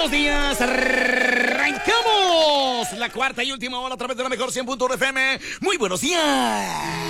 buenos días. Arrancamos la cuarta y última hora a través de la mejor 100.1 FM. Muy buenos días.